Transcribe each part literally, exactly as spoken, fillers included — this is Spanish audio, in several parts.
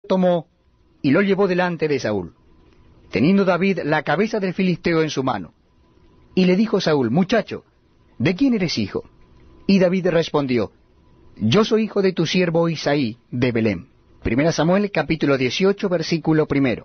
tomó y lo llevó delante de Saúl, teniendo David la cabeza del filisteo en su mano. Y le dijo Saúl: muchacho, ¿de quién eres hijo? Y David respondió: yo soy hijo de tu siervo Isaí de Belén. Primera Samuel capítulo dieciocho, versículo primero.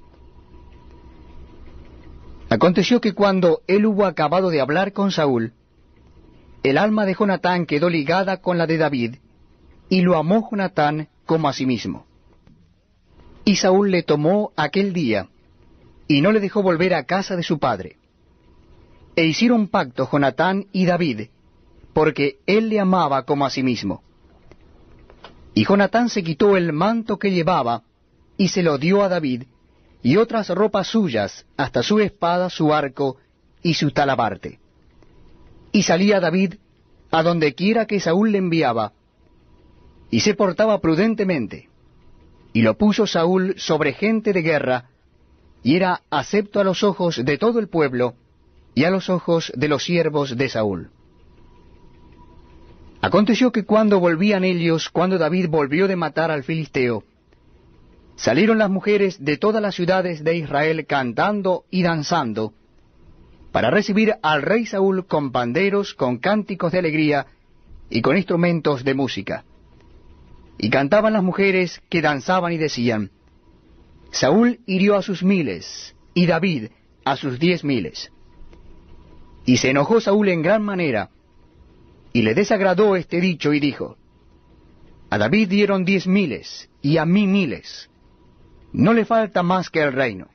Aconteció que cuando él hubo acabado de hablar con Saúl, el alma de Jonatán quedó ligada con la de David, y lo amó Jonatán como a sí mismo. Y Saúl le tomó aquel día, y no le dejó volver a casa de su padre. E hicieron pacto Jonatán y David, porque él le amaba como a sí mismo. Y Jonatán se quitó el manto que llevaba, y se lo dio a David, y otras ropas suyas, hasta su espada, su arco y su talabarte. Y salía David a donde quiera que Saúl le enviaba, y se portaba prudentemente, y lo puso Saúl sobre gente de guerra, y era acepto a los ojos de todo el pueblo, y a los ojos de los siervos de Saúl. Aconteció que cuando volvían ellos, cuando David volvió de matar al filisteo, salieron las mujeres de todas las ciudades de Israel cantando y danzando, para recibir al rey Saúl con panderos, con cánticos de alegría y con instrumentos de música. Y cantaban las mujeres que danzaban y decían: Saúl hirió a sus miles, y David a sus diez miles. Y se enojó Saúl en gran manera, y le desagradó este dicho, y dijo: A David dieron diez miles, y a mí miles. No le falta más que el reino.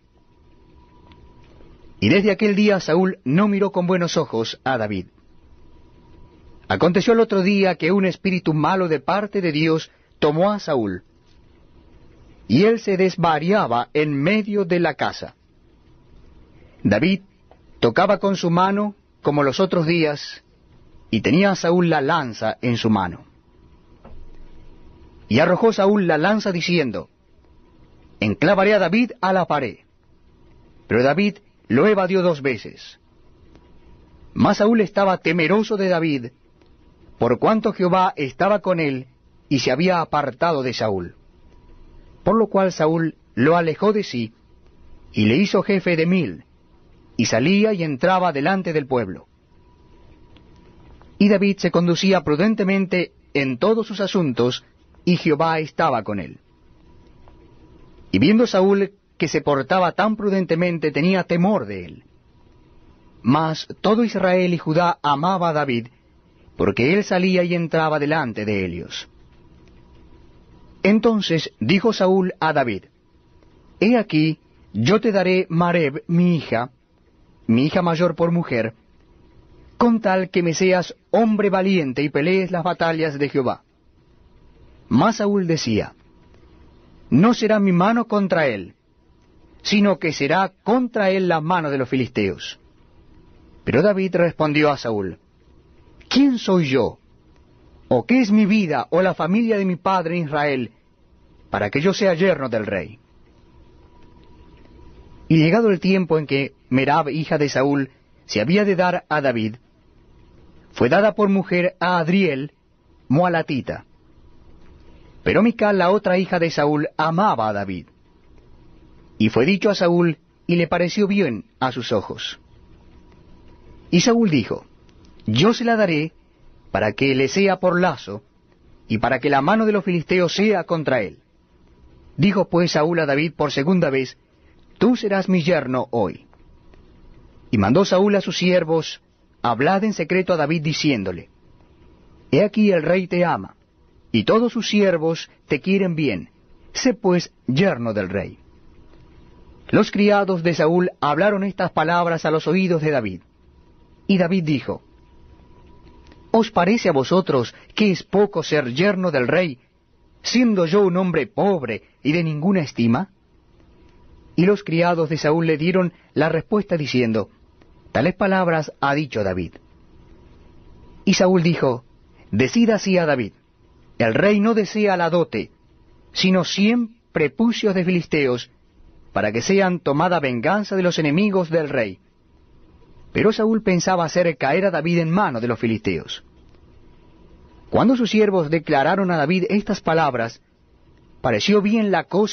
Y desde aquel día Saúl no miró con buenos ojos a David. Aconteció el otro día que un espíritu malo de parte de Dios tomó a Saúl, y él se desvariaba en medio de la casa. David tocaba con su mano como los otros días, y tenía a Saúl la lanza en su mano. Y arrojó Saúl la lanza diciendo: Enclavaré a David a la pared. Pero David lo evadió dos veces. Mas Saúl estaba temeroso de David, por cuanto Jehová estaba con él, y se había apartado de Saúl. Por lo cual Saúl lo alejó de sí, y le hizo jefe de mil, y salía y entraba delante del pueblo. Y David se conducía prudentemente en todos sus asuntos, y Jehová estaba con él. Y viendo Saúl que se portaba tan prudentemente, tenía temor de él. Mas todo Israel y Judá amaba a David, porque él salía y entraba delante de ellos. Entonces dijo Saúl a David: He aquí, yo te daré Mareb, mi hija, mi hija mayor por mujer, con tal que me seas hombre valiente y pelees las batallas de Jehová. Mas Saúl decía: No será mi mano contra él, sino que será contra él la mano de los filisteos. Pero David respondió a Saúl: ¿Quién soy yo? ¿O qué es mi vida o la familia de mi padre Israel, para que yo sea yerno del rey? Y llegado el tiempo en que Merab, hija de Saúl, se había de dar a David, fue dada por mujer a Adriel, moalatita. Pero Mical, la otra hija de Saúl, amaba a David. Y fue dicho a Saúl, y le pareció bien a sus ojos. Y Saúl dijo: Yo se la daré, para que le sea por lazo, y para que la mano de los filisteos sea contra él. Dijo pues Saúl a David por segunda vez: Tú serás mi yerno hoy. Y mandó Saúl a sus siervos: Hablad en secreto a David diciéndole: He aquí el rey te ama, y todos sus siervos te quieren bien. Sé pues yerno del rey. Los criados de Saúl hablaron estas palabras a los oídos de David. Y David dijo: ¿Os parece a vosotros que es poco ser yerno del rey, siendo yo un hombre pobre y de ninguna estima? Y los criados de Saúl le dieron la respuesta diciendo: Tales palabras ha dicho David. Y Saúl dijo: Decid así a David: El rey no desea la dote, sino cien prepucios de filisteos, para que sean tomada venganza de los enemigos del rey. Pero Saúl pensaba hacer caer a David en mano de los filisteos. Cuando sus siervos declararon a David estas palabras, pareció bien la cosa